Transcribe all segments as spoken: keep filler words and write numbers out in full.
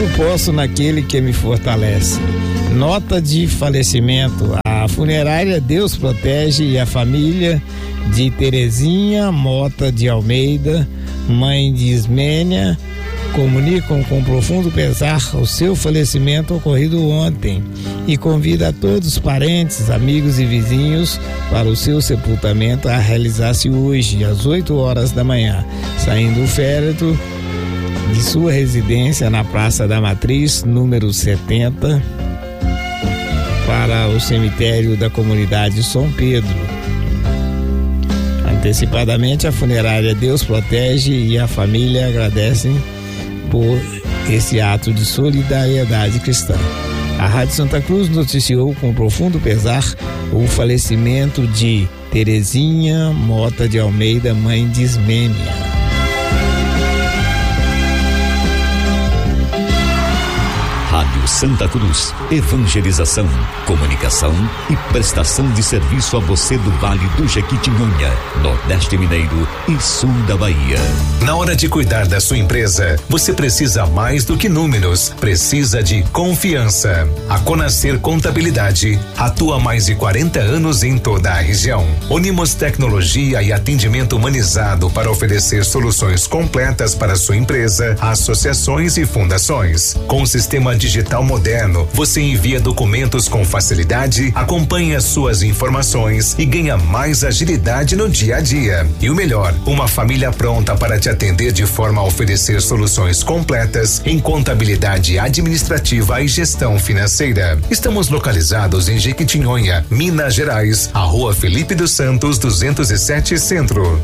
Tudo posso naquele que me fortalece. Nota de falecimento. A funerária Deus Protege e a família de Terezinha Mota de Almeida, mãe de Ismênia, comunicam com profundo pesar o seu falecimento ocorrido ontem e convida a todos os parentes, amigos e vizinhos para o seu sepultamento a realizar-se hoje às oito horas da manhã, saindo o féretro de sua residência na Praça da Matriz, número setenta, para o cemitério da comunidade São Pedro. Antecipadamente, a funerária Deus Protege e a família agradecem por esse ato de solidariedade cristã. A Rádio Santa Cruz noticiou com profundo pesar o falecimento de Terezinha Mota de Almeida, mãe de Ismênia. Rádio Santa Cruz, evangelização, comunicação e prestação de serviço a você do Vale do Jequitinhonha, Nordeste Mineiro e Sul da Bahia. Na hora de cuidar da sua empresa, você precisa mais do que números, precisa de confiança. A Conascer Contabilidade atua há mais de quarenta anos em toda a região. Unimos tecnologia e atendimento humanizado para oferecer soluções completas para sua empresa, associações e fundações. Com o sistema de digital moderno, você envia documentos com facilidade, acompanha suas informações e ganha mais agilidade no dia a dia. E o melhor, uma família pronta para te atender de forma a oferecer soluções completas em contabilidade administrativa e gestão financeira. Estamos localizados em Jequitinhonha, Minas Gerais, a Rua Felipe dos Santos, duzentos e sete Centro.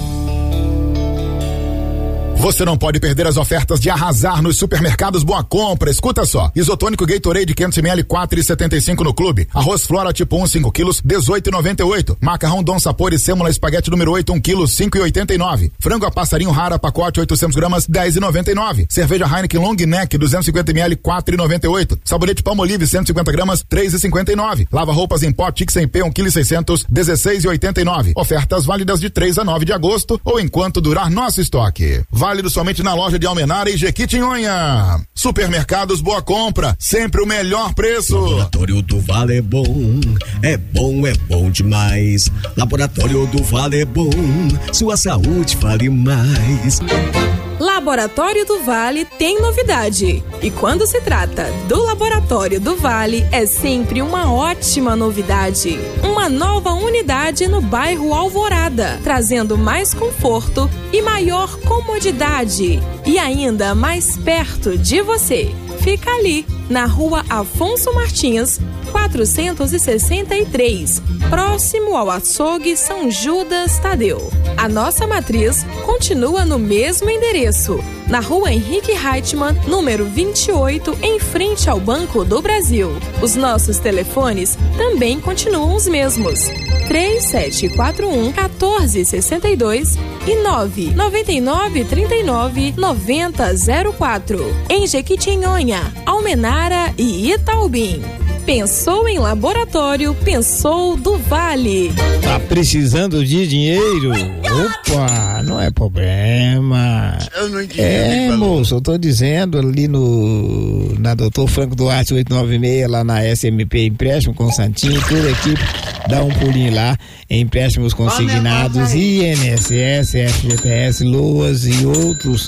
Você não pode perder as ofertas de arrasar nos supermercados Boa Compra. Escuta só. Isotônico Gatorade quinhentos mililitros, quatro reais e setenta e cinco no clube. Arroz Flora tipo um, cinco quilos, dezoito reais e noventa e oito. Macarrão Dom Sapor e sêmola espaguete número oito, um quilo, cinco reais e oitenta e nove. Frango a passarinho rara, pacote oitocentos gramas, dez reais e noventa e nove. Cerveja Heineken Long Neck duzentos e cinquenta mililitros, quatro reais e noventa e oito. Sabonete Palmolive cento e cinquenta gramas, três reais e cinquenta e nove. Lava roupas em pó Tix em P um quilo e seiscentos, dezesseis reais e oitenta e nove. Ofertas válidas de três a nove de agosto ou enquanto durar nosso estoque. Válido somente na loja de Almenara e Jequitinhonha. Supermercados Boa Compra, sempre o melhor preço. Laboratório do Vale é bom, é bom, é bom demais. Laboratório do Vale é bom, sua saúde vale mais. Laboratório do Vale tem novidade. E quando se trata do Laboratório do Vale, é sempre uma ótima novidade. Uma nova unidade no bairro Alvorada, trazendo mais conforto e maior comodidade. E ainda mais perto de você. Fica ali, na Rua Afonso Martins, quatrocentos e sessenta e três, próximo ao açougue São Judas Tadeu. A nossa matriz continua no mesmo endereço, na Rua Henrique Reichmann, número vinte e oito, em frente ao Banco do Brasil. Os nossos telefones também continuam os mesmos: três sete quatro um, um quatro seis dois e nove nove nove três nove nove zero zero quatro. Em Jequitinhonha, Almenara e Itaubim. Pensou em laboratório, pensou do Vale. Tá precisando de dinheiro? Opa, não é problema. Eu não entendi. É, moço, eu tô dizendo ali no na doutor Franco Duarte oitocentos e noventa e seis, lá na S M P Empréstimo com Santinho, toda a equipe dá um pulinho lá, empréstimos consignados, I N S S, F G T S, LOAS e outros.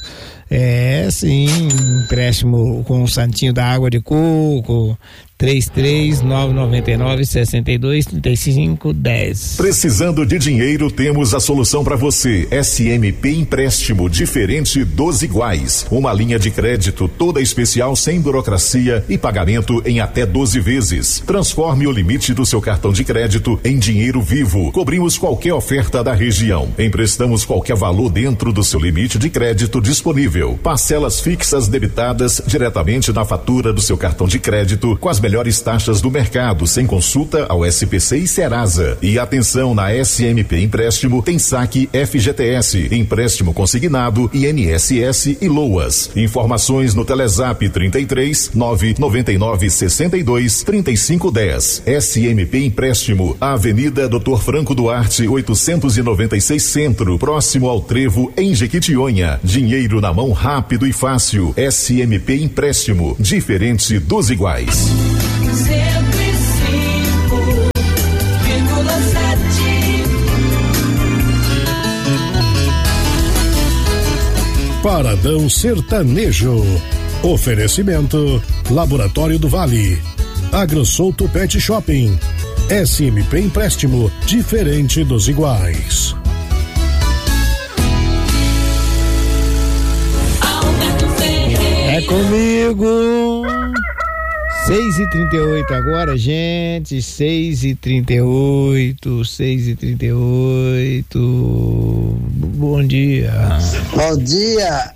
É, sim, empréstimo com o Santinho da Água de Coco, três três nove nove nove, seis dois, três cinco, um zero. Precisando de dinheiro, temos a solução para você. S M P Empréstimo, diferente dos iguais. Uma linha de crédito toda especial, sem burocracia e pagamento em até doze vezes. Transforme o limite do seu cartão de crédito em dinheiro vivo. Cobrimos qualquer oferta da região. Emprestamos qualquer valor dentro do seu limite de crédito disponível. Parcelas fixas debitadas diretamente na fatura do seu cartão de crédito com as melhores taxas do mercado, sem consulta ao S P C e Serasa. E atenção, na S M P Empréstimo tem saque F G T S, empréstimo consignado, I N S S e LOAS. Informações no Telezap trinta e três, nove noventa e nove, sessenta e dois, trinta e cinco dez. S M P Empréstimo, Avenida doutor Franco Duarte, oitocentos e noventa e seis Centro, próximo ao Trevo, em Jequitinhonha. Dinheiro na mão rápido e fácil. S M P Empréstimo, diferente dos iguais. cento e cinco vírgula sete. Paradão Sertanejo. Oferecimento Laboratório do Vale, AgroSouto Pet Shopping, S M P Empréstimo, diferente dos iguais. É comigo. seis e trinta e oito agora, gente. seis e trinta e oito. seis e trinta e oito. Bom dia. Bom dia,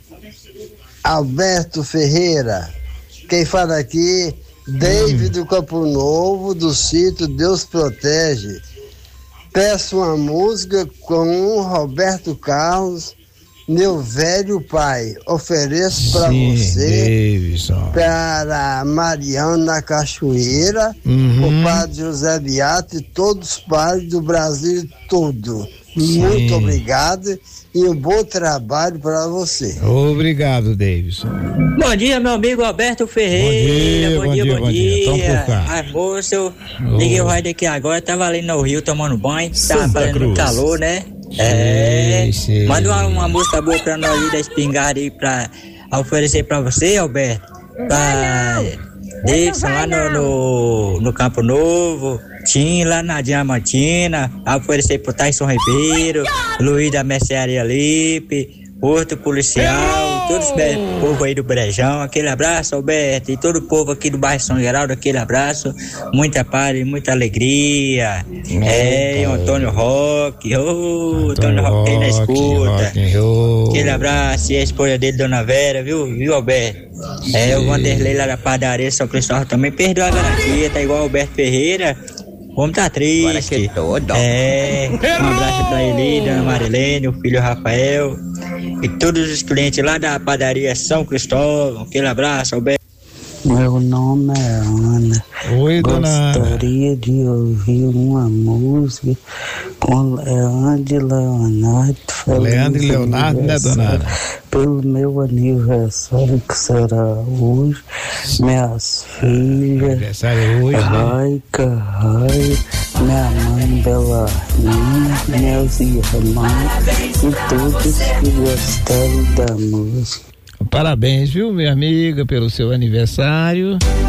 Alberto Ferreira. Quem fala aqui, David do Campo Novo, do sítio Deus Protege. Peço uma música com Roberto Carlos, Meu Velho Pai. Ofereço para você, Davidson. para Mariana Cachoeira, Uhum. o padre José Beato e todos os padres do Brasil todo. Sim. Muito obrigado e um bom trabalho para você. Obrigado, Davidson. Bom dia, meu amigo Alberto Ferreira. Bom dia, bom dia, bom dia. Tamo por cá. Ai, moço, eu liguei o rádio aqui agora, tava ali no Rio tomando banho, tava fazendo muito calor, né? É. Sei. Manda uma, uma música boa pra nós aí da espingarda aí pra oferecer pra você, Alberto. Pra Dixon lá no, no, no Campo Novo, Tim lá na Diamantina, a oferecer pro Tyson Ribeiro, Luiz da Mercearia Lipe, Porto Policial, todos o povo aí do Brejão, aquele abraço, Alberto, e todo o povo aqui do bairro São Geraldo, aquele abraço, muita paz, muita alegria. É, e o Antônio Roque, ô, Antônio Roque aí na escuta. Aquele abraço, e a esposa dele, Dona Vera, viu, viu, Alberto? É, o Vanderlei lá da padaria São Cristóvão também perdeu a garantia, tá igual o Alberto Ferreira. O homem tá triste. É, um abraço pra ele, Dona Marilene, o filho Rafael e todos os clientes lá da padaria São Cristóvão. Aquele abraço, Alberto. Meu nome é Ana. Oi, dona Ana. Gostaria de ouvir uma música com Leandro e Leonardo. Leandro e Leonardo, né, dona Ana? Pelo meu aniversário, que será hoje. Sim. Minhas filhas. Aniversário hoje, Raica, né? Rai, minha mãe Belarmina, meus irmãos e todos que gostaram da música. Parabéns, viu, minha amiga, pelo seu aniversário.